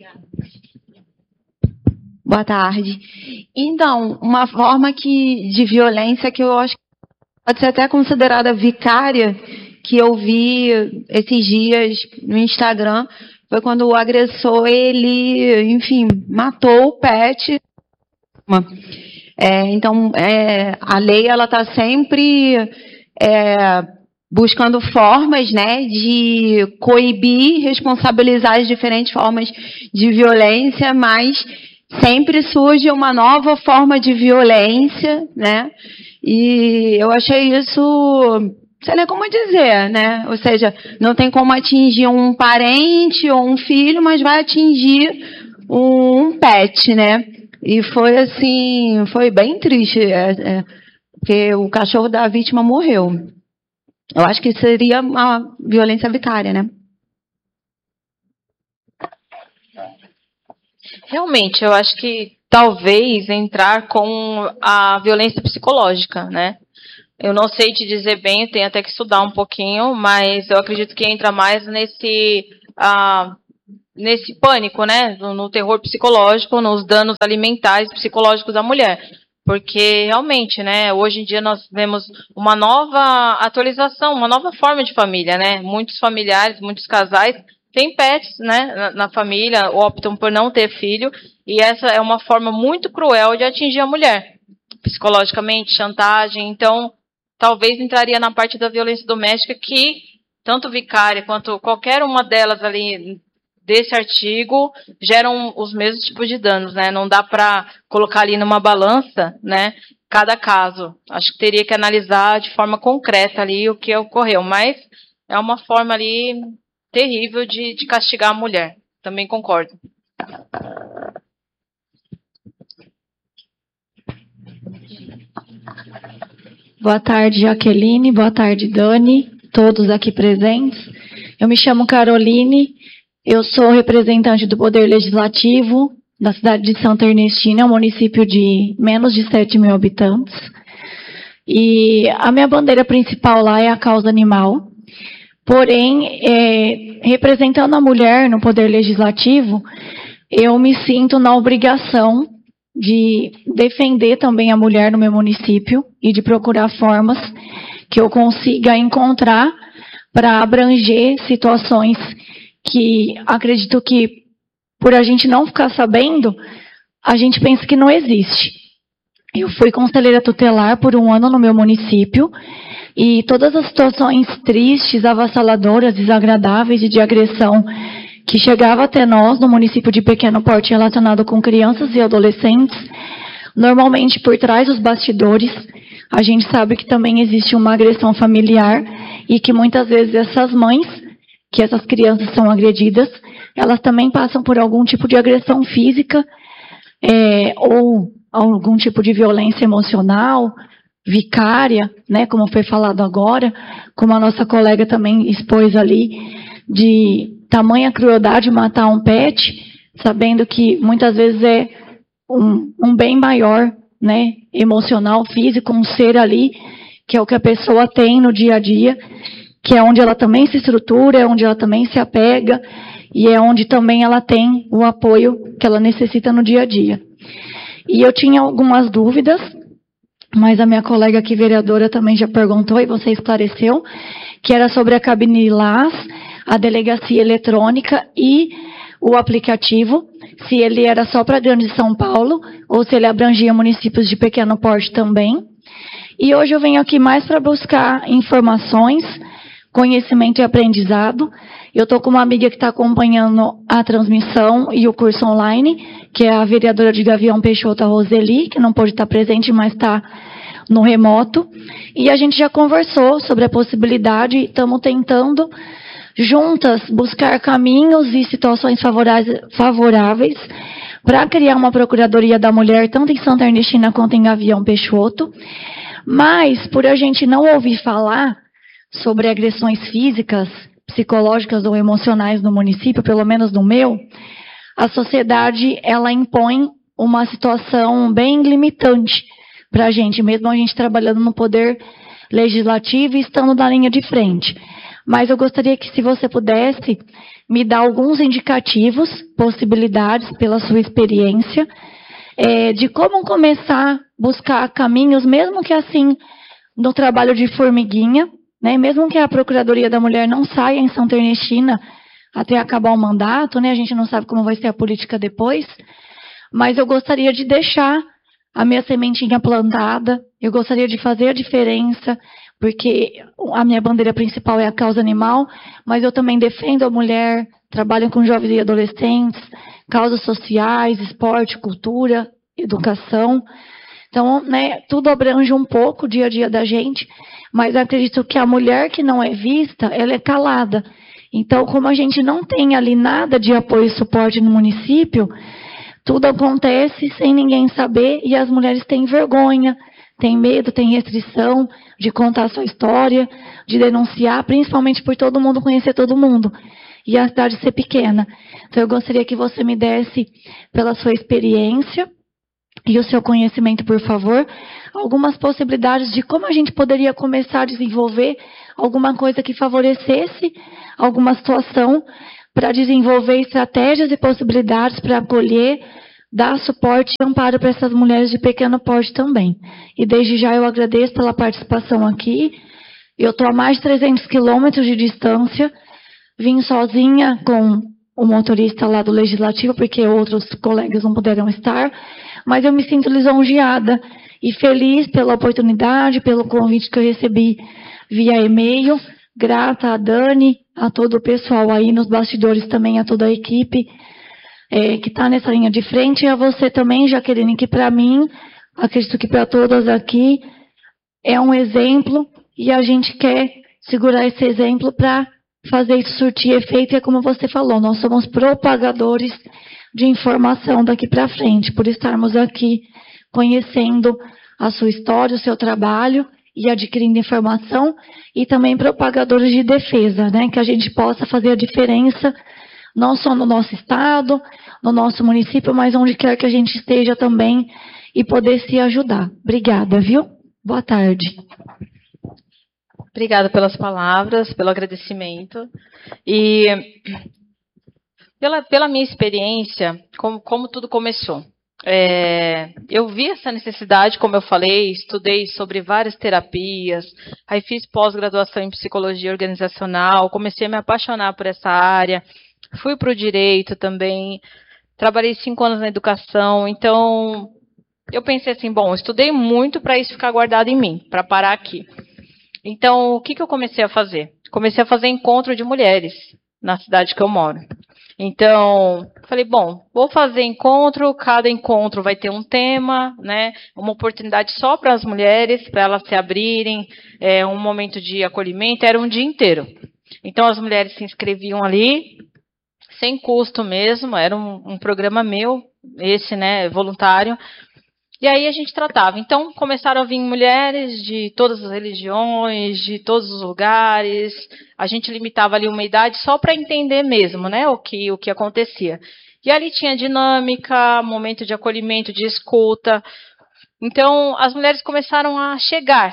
Boa tarde. Então, uma forma de violência que eu acho que pode ser até considerada vicária, que eu vi esses dias no Instagram, foi quando o agressor, ele, enfim, matou o pet. Então, a lei ela está sempre buscando formas, né, de coibir, responsabilizar as diferentes formas de violência, mas sempre surge uma nova forma de violência, né? E eu achei isso, sei lá como dizer, né? Ou seja, não tem como atingir um parente ou um filho, mas vai atingir um pet, né? E foi assim, foi bem triste, porque o cachorro da vítima morreu. Eu acho que seria uma violência vicária, né? Realmente, eu acho que talvez entrar com a violência psicológica, né? Eu não sei te dizer bem, eu tenho até que estudar um pouquinho, mas eu acredito que entra mais nesse pânico, né? No terror psicológico, nos danos alimentares psicológicos da mulher. Porque realmente, né, hoje em dia nós vemos uma nova atualização, uma nova forma de família, né? Muitos familiares, muitos casais têm pets, né, na família, optam por não ter filho, e essa é uma forma muito cruel de atingir a mulher, psicologicamente, chantagem. Então, talvez entraria na parte da violência doméstica, que tanto vicária quanto qualquer uma delas ali desse artigo geram os mesmos tipos de danos, né? Não dá para colocar ali numa balança, né, cada caso. Acho que teria que analisar de forma concreta ali o que ocorreu, mas é uma forma ali terrível de castigar a mulher. Também concordo. Boa tarde, Jaqueline. Boa tarde, Dani. Todos aqui presentes. Eu me chamo Caroline. Eu sou representante do Poder Legislativo da cidade de Santa Ernestina, um município de menos de 7.000 habitantes. E a minha bandeira principal lá é a causa animal. Porém, representando a mulher no Poder Legislativo, eu me sinto na obrigação de defender também a mulher no meu município e de procurar formas que eu consiga encontrar para abranger situações que acredito que, por a gente não ficar sabendo, a gente pensa que não existe. Eu fui conselheira tutelar por 1 ano no meu município e todas as situações tristes, avassaladoras, desagradáveis e de agressão que chegava até nós no município de pequeno porte relacionado com crianças e adolescentes, normalmente por trás dos bastidores, a gente sabe que também existe uma agressão familiar e que muitas vezes essas mães, que essas crianças são agredidas, elas também passam por algum tipo de agressão física ou algum tipo de violência emocional, vicária, né, como foi falado agora, como a nossa colega também expôs ali, de tamanha crueldade matar um pet, sabendo que muitas vezes é um bem maior, né, emocional, físico, um ser ali, que é o que a pessoa tem no dia a dia, que é onde ela também se estrutura, é onde ela também se apega, e é onde também ela tem o apoio que ela necessita no dia a dia. E eu tinha algumas dúvidas, mas a minha colega aqui, vereadora, também já perguntou e você esclareceu, que era sobre a cabine LAS, a delegacia eletrônica e o aplicativo, se ele era só para Grande São Paulo ou se ele abrangia municípios de pequeno porte também. E hoje eu venho aqui mais para buscar informações, conhecimento e aprendizado. Eu estou com uma amiga que está acompanhando a transmissão e o curso online, que é a vereadora de Gavião Peixoto, a Roseli, que não pôde estar presente, mas está no remoto. E a gente já conversou sobre a possibilidade, estamos tentando juntas buscar caminhos e situações favoráveis para criar uma Procuradoria da Mulher, tanto em Santa Ernestina quanto em Gavião Peixoto. Mas, por a gente não ouvir falar sobre agressões físicas, psicológicas ou emocionais no município, pelo menos no meu, a sociedade ela impõe uma situação bem limitante para a gente, mesmo a gente trabalhando no poder legislativo e estando na linha de frente. Mas eu gostaria que, se você pudesse, me dar alguns indicativos, possibilidades pela sua experiência, de como começar a buscar caminhos, mesmo que assim, no trabalho de formiguinha, né, mesmo que a Procuradoria da Mulher não saia em Santa Ernestina até acabar o mandato, né, a gente não sabe como vai ser a política depois, mas eu gostaria de deixar a minha sementinha plantada, eu gostaria de fazer a diferença, porque a minha bandeira principal é a causa animal, mas eu também defendo a mulher, trabalho com jovens e adolescentes, causas sociais, esporte, cultura, educação. Então, né, tudo abrange um pouco o dia a dia da gente, mas acredito que a mulher que não é vista, ela é calada. Então, como a gente não tem ali nada de apoio e suporte no município, tudo acontece sem ninguém saber e as mulheres têm vergonha, têm medo, têm restrição de contar a sua história, de denunciar, principalmente por todo mundo conhecer todo mundo e a cidade ser pequena. Então, eu gostaria que você me desse, pela sua experiência e o seu conhecimento, por favor, algumas possibilidades de como a gente poderia começar a desenvolver alguma coisa que favorecesse alguma situação para desenvolver estratégias e possibilidades para acolher, dar suporte e amparo para essas mulheres de pequeno porte também. E desde já eu agradeço pela participação aqui. Eu estou a mais de 300 quilômetros de distância, vim sozinha com o motorista lá do Legislativo, porque outros colegas não puderam estar, mas eu me sinto lisonjeada e feliz pela oportunidade, pelo convite que eu recebi via e-mail. Grata a Dani, a todo o pessoal aí nos bastidores também, a toda a equipe que está nessa linha de frente, e a você também, Jaqueline, que para mim, acredito que para todas aqui, é um exemplo, e a gente quer segurar esse exemplo para fazer isso surtir efeito, e é como você falou, nós somos propagadores de informação daqui para frente, por estarmos aqui conhecendo a sua história, o seu trabalho, e adquirindo informação, e também propagadores de defesa, né, que a gente possa fazer a diferença, não só no nosso estado, no nosso município, mas onde quer que a gente esteja também, e poder se ajudar. Obrigada, viu? Boa tarde. Obrigada pelas palavras, pelo agradecimento. E pela minha experiência, como tudo começou. Eu vi essa necessidade, como eu falei, estudei sobre várias terapias, aí fiz pós-graduação em psicologia organizacional, comecei a me apaixonar por essa área, fui para o direito também, trabalhei 5 anos na educação, então eu pensei assim, bom, estudei muito para isso ficar guardado em mim, para parar aqui. Então, o que eu comecei a fazer? Comecei a fazer encontro de mulheres na cidade que eu moro. Então, falei, bom, vou fazer encontro, cada encontro vai ter um tema, né? Uma oportunidade só para as mulheres, para elas se abrirem, um momento de acolhimento, era um dia inteiro. Então, as mulheres se inscreviam ali, sem custo mesmo, era um programa meu, esse, né, voluntário. E aí a gente tratava. Então, começaram a vir mulheres de todas as religiões, de todos os lugares. A gente limitava ali uma idade só para entender mesmo, né, o que acontecia. E ali tinha dinâmica, momento de acolhimento, de escuta. Então, as mulheres começaram a chegar,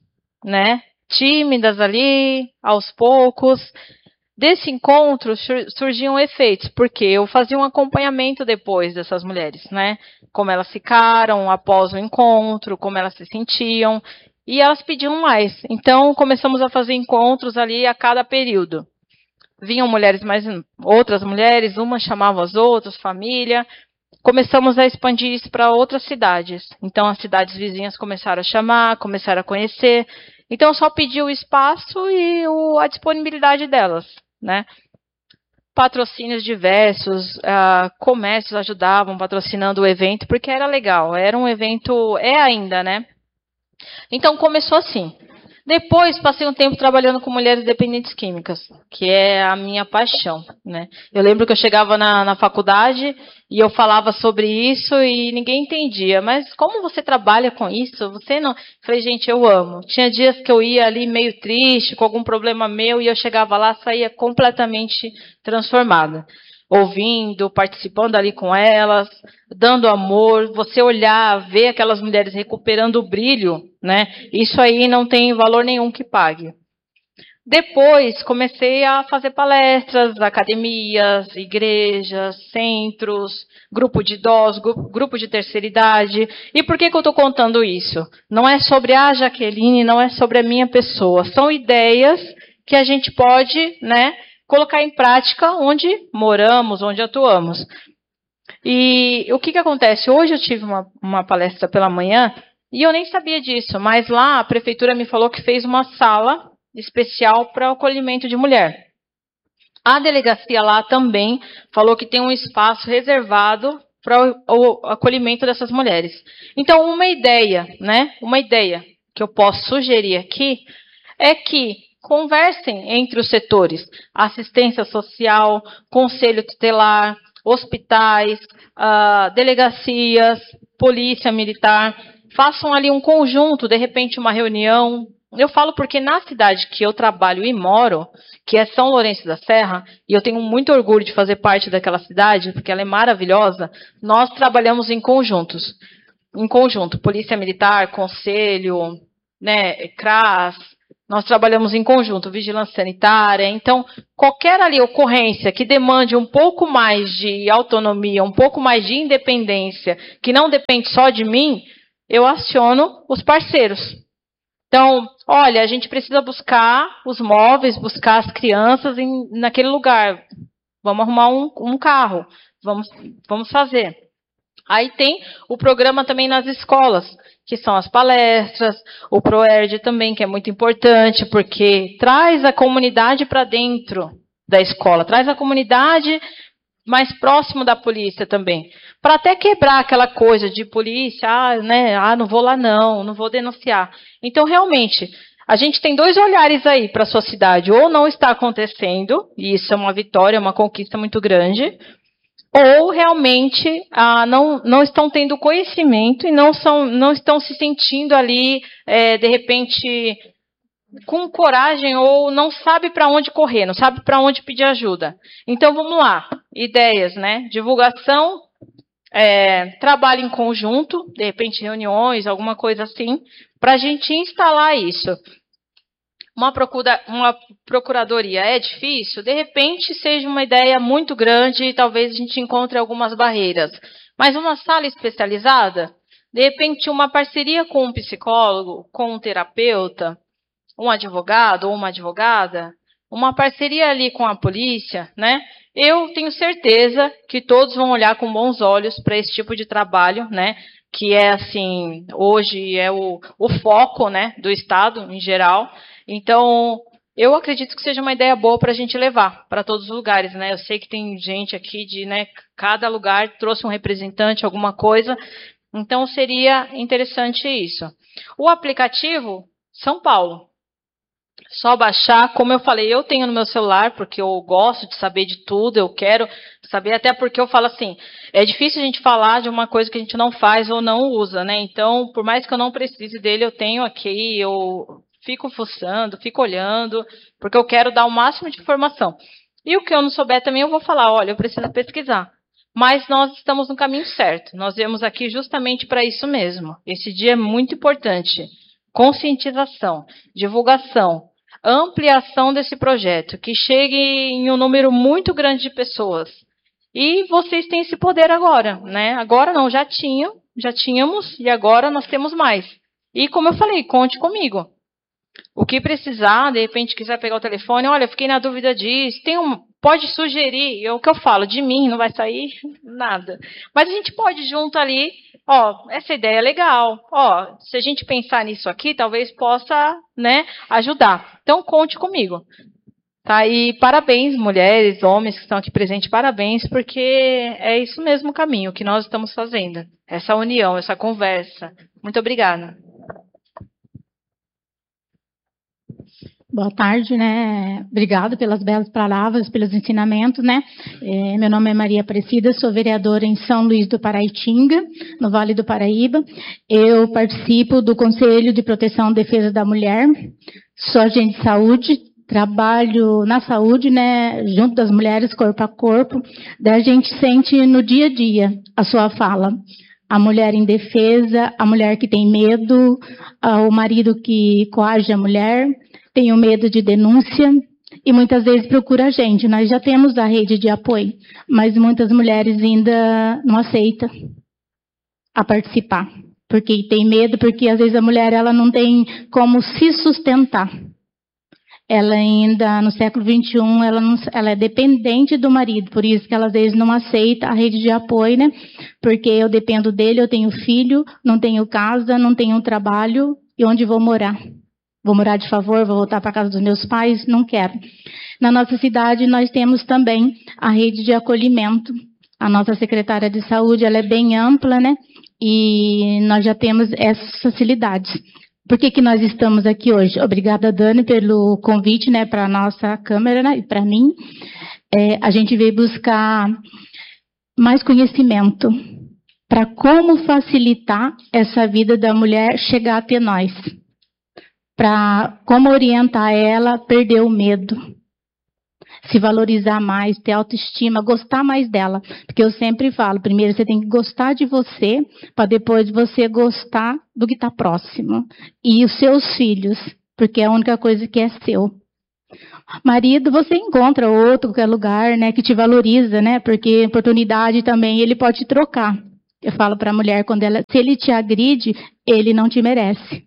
né, tímidas ali, aos poucos. Desse encontro surgiam efeitos, porque eu fazia um acompanhamento depois dessas mulheres, né? Como elas ficaram após o encontro, como elas se sentiam, e elas pediam mais. Então, começamos a fazer encontros ali a cada período. Vinham mulheres outras mulheres, umas chamavam as outras, família. Começamos a expandir isso para outras cidades. Então, as cidades vizinhas começaram a chamar, começaram a conhecer. Então, só pedi o espaço e a disponibilidade delas, né? Patrocínios diversos, comércios ajudavam patrocinando o evento, porque era legal, era um evento, ainda, né? Então, começou assim. Depois, passei um tempo trabalhando com mulheres dependentes químicas, que é a minha paixão, né? Eu lembro que eu chegava na faculdade e eu falava sobre isso e ninguém entendia. Mas como você trabalha com isso? Você não... Falei, gente, eu amo. Tinha dias que eu ia ali meio triste, com algum problema meu, e eu chegava lá, saía completamente transformada. Ouvindo, participando ali com elas, dando amor, você olhar, ver aquelas mulheres recuperando o brilho, né? Isso aí não tem valor nenhum que pague. Depois, comecei a fazer palestras, academias, igrejas, centros, grupo de idosos, grupo de terceira idade. E por que eu estou contando isso? Não é sobre a Jaqueline, não é sobre a minha pessoa. São ideias que a gente pode, né, colocar em prática onde moramos, onde atuamos. E o que acontece? Hoje eu tive uma palestra pela manhã e eu nem sabia disso, mas lá a prefeitura me falou que fez uma sala especial para o acolhimento de mulher. A delegacia lá também falou que tem um espaço reservado para o acolhimento dessas mulheres. Então, uma ideia, né? Uma ideia que eu posso sugerir aqui é que conversem entre os setores, assistência social, conselho tutelar, hospitais, delegacias, polícia militar, façam ali um conjunto, de repente uma reunião. Eu falo porque na cidade que eu trabalho e moro, que é São Lourenço da Serra, e eu tenho muito orgulho de fazer parte daquela cidade, porque ela é maravilhosa, nós trabalhamos em conjuntos. Em conjunto, Polícia Militar, Conselho, né, CRAS, nós trabalhamos em conjunto, Vigilância Sanitária. Então, qualquer ali ocorrência que demande um pouco mais de autonomia, um pouco mais de independência, que não depende só de mim, eu aciono os parceiros. Então, olha, a gente precisa buscar os móveis, buscar as crianças naquele lugar. Vamos arrumar um carro, vamos fazer. Aí tem o programa também nas escolas, que são as palestras, o ProERD também, que é muito importante, porque traz a comunidade para dentro da escola, traz a comunidade mais próximo da polícia também, para até quebrar aquela coisa de polícia, não vou lá não vou denunciar. Então, realmente, a gente tem dois olhares aí para a sua cidade, ou não está acontecendo, e isso é uma vitória, uma conquista muito grande, ou realmente não estão tendo conhecimento e não estão se sentindo ali, de repente, com coragem ou não sabe para onde correr, não sabe para onde pedir ajuda. Então, vamos lá. Ideias, né? Divulgação, trabalho em conjunto, de repente reuniões, alguma coisa assim, para a gente instalar isso. Uma procuradoria é difícil? De repente seja uma ideia muito grande e talvez a gente encontre algumas barreiras. Mas uma sala especializada? De repente uma parceria com um psicólogo, com um terapeuta, um advogado ou uma advogada, uma parceria ali com a polícia, né? Eu tenho certeza que todos vão olhar com bons olhos para esse tipo de trabalho, né? Que é assim, hoje é o foco, né, do Estado em geral. Então, eu acredito que seja uma ideia boa para a gente levar para todos os lugares, né? Eu sei que tem gente aqui né, cada lugar trouxe um representante, alguma coisa. Então, seria interessante isso. O aplicativo, São Paulo. Só baixar, como eu falei, eu tenho no meu celular, porque eu gosto de saber de tudo, eu quero saber, até porque eu falo assim, é difícil a gente falar de uma coisa que a gente não faz ou não usa, né? Então, por mais que eu não precise dele, eu tenho aqui, eu fico fuçando, fico olhando, porque eu quero dar o máximo de informação. E o que eu não souber também, eu vou falar, olha, eu preciso pesquisar. Mas nós estamos no caminho certo, nós viemos aqui justamente para isso mesmo. Esse dia é muito importante. Conscientização, divulgação, ampliação desse projeto, que chegue em um número muito grande de pessoas. E vocês têm esse poder agora, né? Agora não, já tínhamos, e agora nós temos mais. E como eu falei, conte comigo. O que precisar, de repente quiser pegar o telefone, olha, fiquei na dúvida disso, pode sugerir, é o que eu falo, de mim não vai sair nada. Mas a gente pode junto ali, essa ideia é legal, se a gente pensar nisso aqui, talvez possa, né, ajudar. Então, conte comigo. Tá? E parabéns, mulheres, homens que estão aqui presentes, parabéns, porque é isso mesmo o caminho que nós estamos fazendo. Essa união, essa conversa. Muito obrigada. Boa tarde, né? Obrigada pelas belas palavras, pelos ensinamentos, né? Meu nome é Maria Aparecida, sou vereadora em São Luís do Paraitinga, no Vale do Paraíba. Eu participo do Conselho de Proteção e Defesa da Mulher, sou agente de saúde, trabalho na saúde, né? Junto das mulheres, corpo a corpo. Daí a gente sente no dia a dia a sua fala. A mulher indefesa, a mulher que tem medo, o marido que coage a mulher. tenho medo de denúncia e muitas vezes procura a gente. Nós já temos a rede de apoio, mas muitas mulheres ainda não aceitam a participar, porque tem medo, porque às vezes a mulher ela não tem como se sustentar. Ela ainda, no século XXI, ela é dependente do marido, por isso que ela às vezes não aceita a rede de apoio, né? Porque eu dependo dele, eu tenho filho, não tenho casa, não tenho trabalho, e onde vou morar? Vou morar de favor, vou voltar para a casa dos meus pais? Não quero. Na nossa cidade, nós temos também a rede de acolhimento. A nossa secretária de saúde, ela é bem ampla, né? E nós já temos essas facilidades. Por que nós estamos aqui hoje? Obrigada, Dani, pelo convite, né, para a nossa Câmara, né, e para mim. A gente veio buscar mais conhecimento para como facilitar essa vida da mulher chegar até nós. Para como orientar ela a perder o medo. Se valorizar mais, ter autoestima, gostar mais dela. Porque eu sempre falo, primeiro você tem que gostar de você, para depois você gostar do que está próximo. E os seus filhos, porque é a única coisa que é seu. Marido, você encontra outro, qualquer lugar, né, que te valoriza, né? Porque oportunidade também ele pode te trocar. Eu falo para a mulher, se ele te agride, ele não te merece.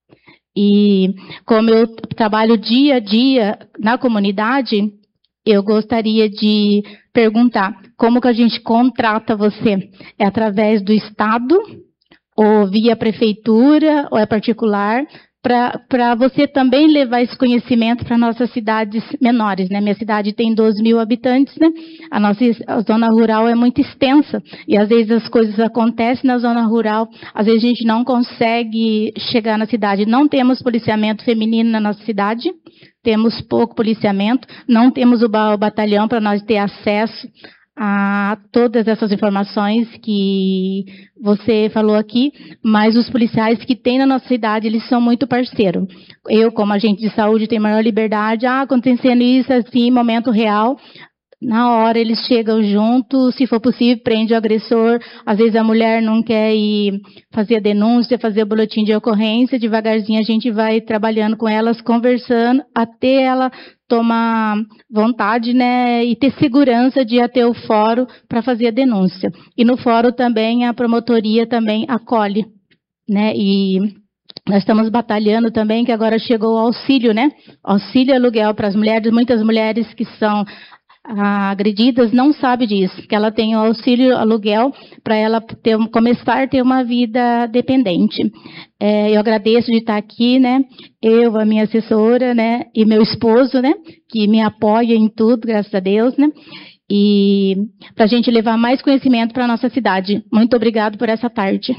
E como eu trabalho dia a dia na comunidade, eu gostaria de perguntar, como que a gente contrata você? É através do Estado, ou via prefeitura, ou é particular? Para você também levar esse conhecimento para nossas cidades menores, né? Minha cidade tem 12 mil habitantes, né? A zona rural é muito extensa, e às vezes as coisas acontecem na zona rural, às vezes a gente não consegue chegar na cidade. Não temos policiamento feminino na nossa cidade, temos pouco policiamento, não temos o batalhão para nós ter acesso a todas essas informações que você falou aqui, mas os policiais que tem na nossa cidade, eles são muito parceiros. Eu, como agente de saúde, tenho maior liberdade, acontecendo isso assim, momento real, na hora eles chegam junto, se for possível, prende o agressor. Às vezes a mulher não quer ir fazer a denúncia, fazer o boletim de ocorrência, devagarzinho a gente vai trabalhando com elas, conversando, até ela tomar vontade, né, e ter segurança de ir até o fórum para fazer a denúncia. E no fórum também, a promotoria também acolhe, né, e nós estamos batalhando também, que agora chegou o auxílio, né, auxílio aluguel para as mulheres, muitas mulheres que são agredidas não sabem disso, que ela tem o auxílio aluguel para ela começar a ter uma vida dependente. Eu agradeço de estar aqui, né? Eu, a minha assessora, né? E meu esposo, né? Que me apoia em tudo, graças a Deus, né? E para a gente levar mais conhecimento para a nossa cidade. Muito obrigado por essa tarde.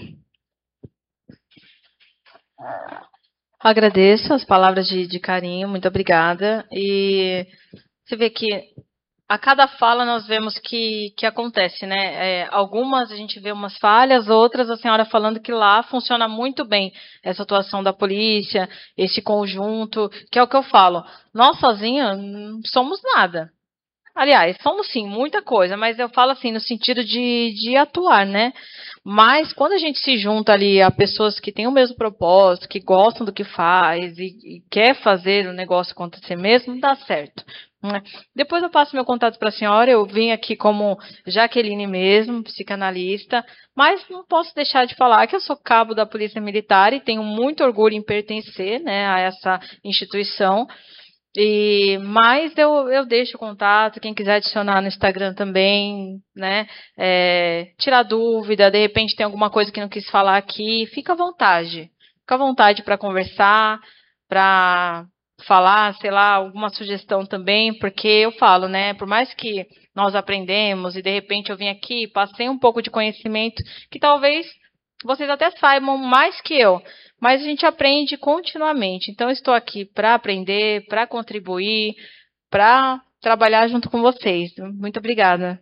Agradeço as palavras de carinho, muito obrigada. E você vê que a cada fala nós vemos que acontece, né? Algumas a gente vê umas falhas, outras a senhora falando que lá funciona muito bem essa atuação da polícia, esse conjunto, que é o que eu falo. Nós sozinhos não somos nada. Aliás, somos sim, muita coisa, mas eu falo assim no sentido de atuar, né? Mas quando a gente se junta ali a pessoas que têm o mesmo propósito, que gostam do que faz e quer fazer o negócio acontecer mesmo, dá certo. Depois eu passo meu contato para a senhora. Eu vim aqui como Jaqueline mesmo, psicanalista, mas não posso deixar de falar que eu sou cabo da Polícia Militar e tenho muito orgulho em pertencer, né, a essa instituição. Mas eu deixo o contato, quem quiser adicionar no Instagram também, né, tirar dúvida, de repente tem alguma coisa que não quis falar aqui, fica à vontade para conversar, para falar, sei lá, alguma sugestão também, porque eu falo, né, por mais que nós aprendemos e de repente eu vim aqui, passei um pouco de conhecimento que talvez vocês até saibam mais que eu, mas a gente aprende continuamente. Então, eu estou aqui para aprender, para contribuir, para trabalhar junto com vocês. Muito obrigada.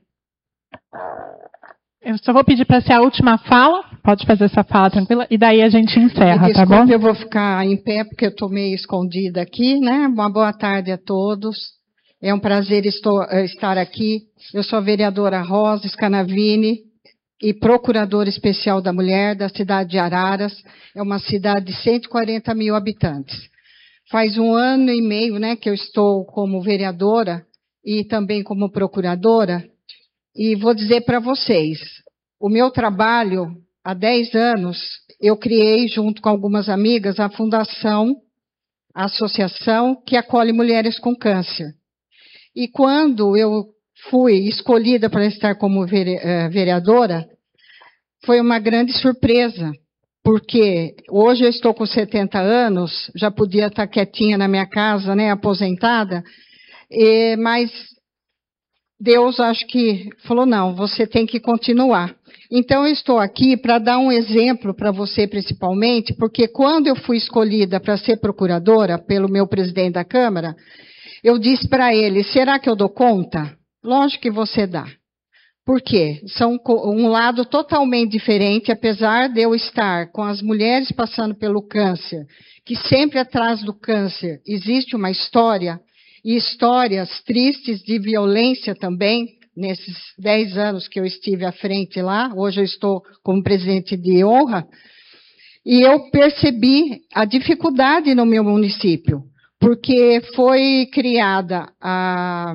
Eu só vou pedir para ser a última fala. Pode fazer essa fala tranquila. E daí a gente encerra, desculpa, tá bom? Eu vou ficar em pé porque eu estou meio escondida aqui, né? Uma boa tarde a todos. É um prazer estar aqui. Eu sou a vereadora Rosa Scanavini e procuradora especial da mulher da cidade de Araras. É uma cidade de 140 mil habitantes. Faz 1 ano e meio, né, que eu estou como vereadora e também como procuradora. E vou dizer para vocês, o meu trabalho, há 10 anos, eu criei, junto com algumas amigas, a fundação, a associação que acolhe mulheres com câncer. E quando eu fui escolhida para estar como vereadora, foi uma grande surpresa, porque hoje eu estou com 70 anos, já podia estar quietinha na minha casa, né, aposentada, mas Deus, acho que, falou, não, você tem que continuar. Então, eu estou aqui para dar um exemplo para você, principalmente, porque quando eu fui escolhida para ser procuradora pelo meu presidente da Câmara, eu disse para ele, será que eu dou conta? Lógico que você dá. Por quê? São um lado totalmente diferente, apesar de eu estar com as mulheres passando pelo câncer, que sempre atrás do câncer existe uma história, e histórias tristes de violência também, nesses 10 anos que eu estive à frente lá, hoje eu estou como presidente de honra, e eu percebi a dificuldade no meu município, porque foi criada a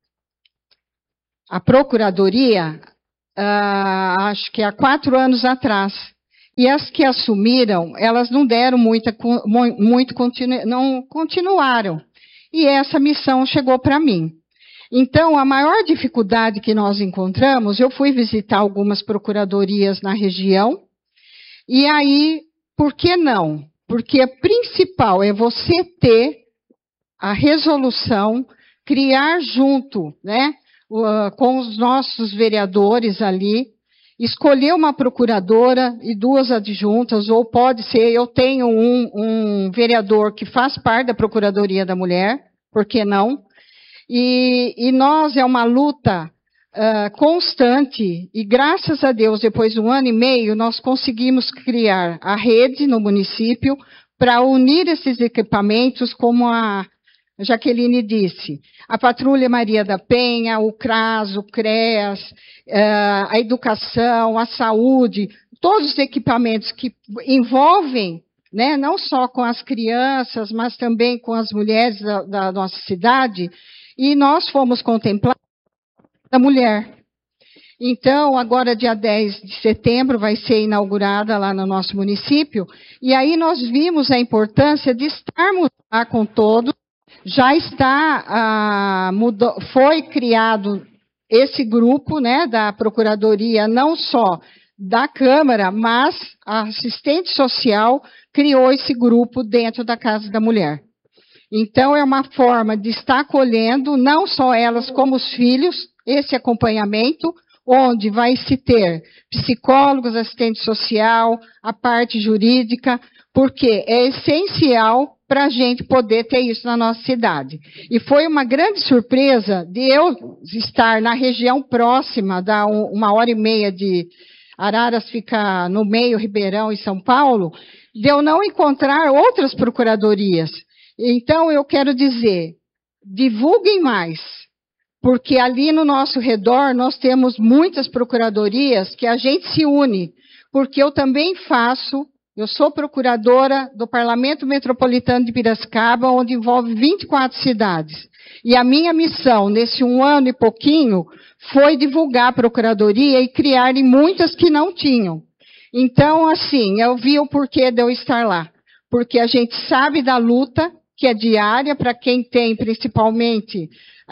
Procuradoria, acho que há 4 anos atrás, e as que assumiram, elas não deram não continuaram. E essa missão chegou para mim. Então, a maior dificuldade que nós encontramos, eu fui visitar algumas procuradorias na região, e aí, por que não? Porque a principal é você ter a resolução, criar junto, né, com os nossos vereadores ali, escolher uma procuradora e 2 adjuntas, ou pode ser, eu tenho um vereador que faz parte da Procuradoria da Mulher, por que não? E nós, é uma luta constante, e graças a Deus, depois de 1 ano e meio, nós conseguimos criar a rede no município para unir esses equipamentos, como a Jaqueline disse, a Patrulha Maria da Penha, o CRAS, o CREAS, a educação, a saúde, todos os equipamentos que envolvem, né, não só com as crianças, mas também com as mulheres da nossa cidade, e nós fomos contemplados da mulher. Então, agora, dia 10 de setembro, vai ser inaugurada lá no nosso município, e aí nós vimos a importância de estarmos lá com todos. Já está, foi criado esse grupo, né, da Procuradoria, não só da Câmara, mas a assistente social criou esse grupo dentro da Casa da Mulher. Então, é uma forma de estar acolhendo, não só elas, como os filhos, esse acompanhamento, onde vai se ter psicólogos, assistente social, a parte jurídica, porque é essencial para a gente poder ter isso na nossa cidade. E foi uma grande surpresa de eu estar na região próxima, dá 1h30 de Araras, fica no meio, Ribeirão e São Paulo, de eu não encontrar outras procuradorias. Então, eu quero dizer, divulguem mais, porque ali no nosso redor nós temos muitas procuradorias que a gente se une, porque eu também eu sou procuradora do Parlamento Metropolitano de Piracicaba, onde envolve 24 cidades. E a minha missão, nesse 1 ano e pouquinho, foi divulgar a procuradoria e criar muitas que não tinham. Então, assim, eu vi o porquê de eu estar lá. Porque a gente sabe da luta, que é diária, para quem tem, principalmente,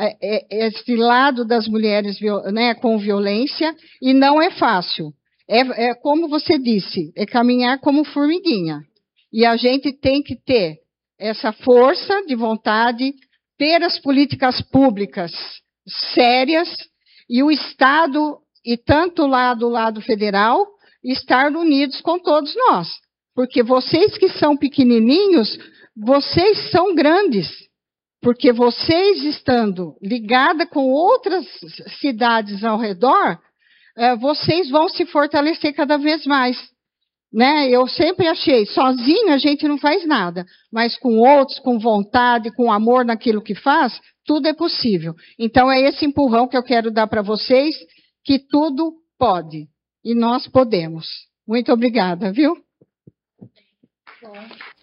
esse lado das mulheres, né, com violência, e não é fácil. É como você disse, é caminhar como formiguinha. E a gente tem que ter essa força de vontade, ter as políticas públicas sérias, e o Estado, e tanto lá do lado federal, estar unidos com todos nós. Porque vocês que são pequenininhos, vocês são grandes. Porque vocês estando ligada com outras cidades ao redor, vocês vão se fortalecer cada vez mais. Né? Eu sempre achei, sozinho a gente não faz nada, mas com outros, com vontade, com amor naquilo que faz, tudo é possível. Então é esse empurrão que eu quero dar para vocês, que tudo pode, e nós podemos. Muito obrigada, viu?